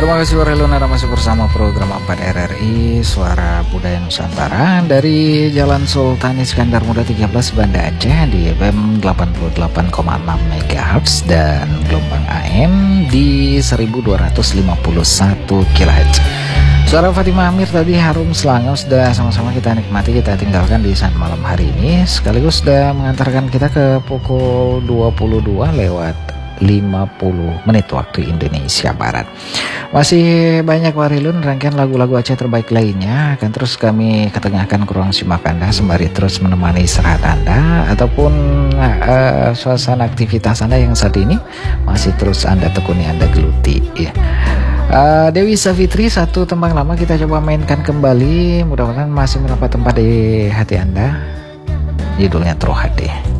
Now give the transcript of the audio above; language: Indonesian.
Terima kasih Warhelun, Anda masih bersama program 4 RRI Suara Budaya Nusantara dari Jalan Sultan Iskandar Muda 13 Banda Aceh di FM 88,6 MHz dan gelombang AM di 1251 kHz. Suara Fatimah Amir tadi harum selangau sudah sama-sama kita nikmati, kita tinggalkan di saat malam hari ini, sekaligus sudah mengantarkan kita ke pukul 22 lewat 50 menit waktu Indonesia Barat. Masih banyak Warilun rangkaian lagu-lagu Aceh terbaik lainnya akan terus kami ketengahkan ke ruang simak Anda sembari terus menemani istirahat Anda ataupun suasana aktivitas Anda yang saat ini masih terus Anda tekuni, Anda geluti ya. Dewi Savitri, satu tembang lama kita coba mainkan kembali, mudah-mudahan masih mendapat tempat di hati Anda. Judulnya Trohade.